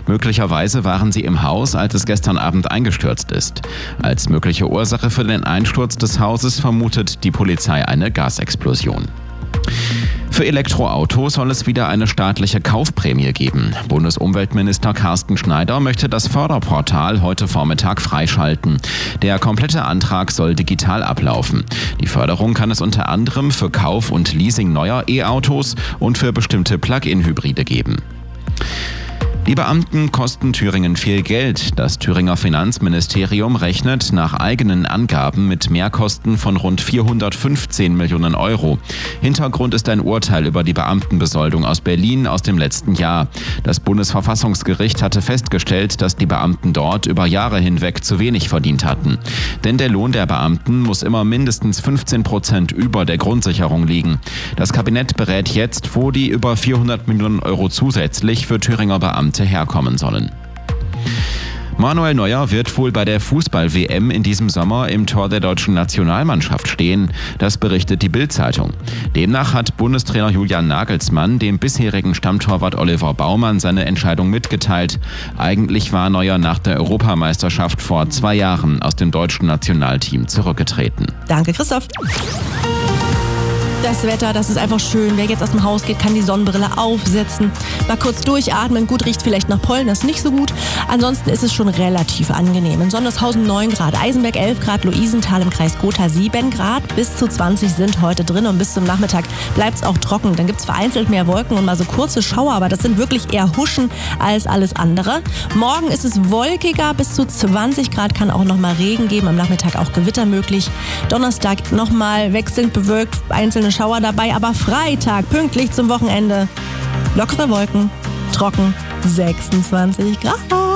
Möglicherweise waren sie im Haus, als es gestern Abend eingestürzt ist. Als mögliche Ursache für den Einsturz des Hauses vermutet die Polizei eine Gasexplosion. Für Elektroautos soll es wieder eine staatliche Kaufprämie geben. Bundesumweltminister Carsten Schneider möchte das Förderportal heute Vormittag freischalten. Der komplette Antrag soll digital ablaufen. Die Förderung kann es unter anderem für Kauf und Leasing neuer E-Autos und für bestimmte Plug-in-Hybride geben. Die Beamten kosten Thüringen viel Geld. Das Thüringer Finanzministerium rechnet nach eigenen Angaben mit Mehrkosten von rund 415 Millionen Euro. Hintergrund ist ein Urteil über die Beamtenbesoldung aus Berlin aus dem letzten Jahr. Das Bundesverfassungsgericht hatte festgestellt, dass die Beamten dort über Jahre hinweg zu wenig verdient hatten. Denn der Lohn der Beamten muss immer mindestens 15% über der Grundsicherung liegen. Das Kabinett berät jetzt, wo die über 400 Millionen Euro zusätzlich für Thüringer Beamte herkommen sollen. Manuel Neuer wird wohl bei der Fußball-WM in diesem Sommer im Tor der deutschen Nationalmannschaft stehen. Das berichtet die Bild-Zeitung. Demnach hat Bundestrainer Julian Nagelsmann dem bisherigen Stammtorwart Oliver Baumann seine Entscheidung mitgeteilt. Eigentlich war Neuer nach der Europameisterschaft vor 2 Jahren aus dem deutschen Nationalteam zurückgetreten. Danke, Christoph. Das Wetter, das ist einfach schön. Wer jetzt aus dem Haus geht, kann die Sonnenbrille aufsetzen. Mal kurz durchatmen. Gut, riecht vielleicht nach Pollen, das ist nicht so gut. Ansonsten ist es schon relativ angenehm. In Sondershausen 9 Grad, Eisenberg 11 Grad, Luisenthal im Kreis Gotha 7 Grad. Bis zu 20 sind heute drin und bis zum Nachmittag bleibt es auch trocken. Dann gibt es vereinzelt mehr Wolken und mal so kurze Schauer, aber das sind wirklich eher Huschen als alles andere. Morgen ist es wolkiger, bis zu 20 Grad, kann auch nochmal Regen geben. Am Nachmittag auch Gewitter möglich. Donnerstag nochmal wechselnd bewölkt, einzelne Schauer dabei, aber Freitag, pünktlich zum Wochenende, lockere Wolken, trocken, 26 Grad.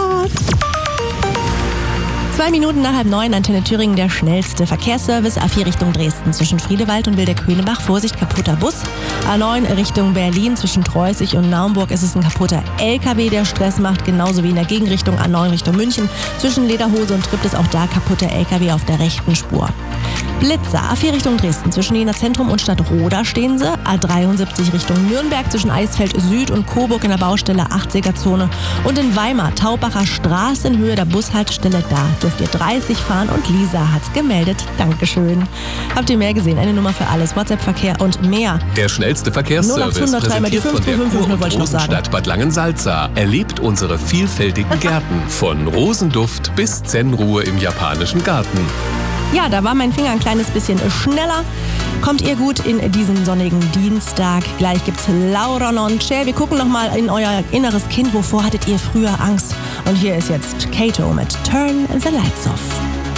2 Minuten nach 8:30, Antenne Thüringen, der schnellste Verkehrsservice. A4 Richtung Dresden zwischen Friedewald und Wildeck-Höhenbach. Vorsicht, kaputter Bus. A9 Richtung Berlin zwischen Treußig und Naumburg ist es ein kaputter LKW, der Stress macht. Genauso wie in der Gegenrichtung A9 Richtung München. Zwischen Lederhose und Tripp ist auch da kaputter LKW auf der rechten Spur. Blitzer, A4 Richtung Dresden zwischen Jena Zentrum und Stadtroda stehen sie. A73 Richtung Nürnberg zwischen Eisfeld Süd und Coburg in der Baustelle 80er-Zone. Und in Weimar, Taubacher Straße in Höhe der Bushaltestelle, da dürft ihr 30 fahren und Lisa hat's gemeldet. Dankeschön. Habt ihr mehr gesehen? Eine Nummer für alles, WhatsApp-Verkehr und mehr. Der schnellste Verkehrsservice präsentiert von der Kur- und Rosenstadt Bad Langensalza. Erlebt unsere vielfältigen Gärten von Rosenduft bis Zen-Ruhe im japanischen Garten. Ja, da war mein Finger ein kleines bisschen schneller. Kommt ihr gut in diesen sonnigen Dienstag? Gleich gibt's Laura Nonce. Wir gucken noch mal in euer inneres Kind. Wovor hattet ihr früher Angst? Und hier ist jetzt Kato mit Turn the Lights Off.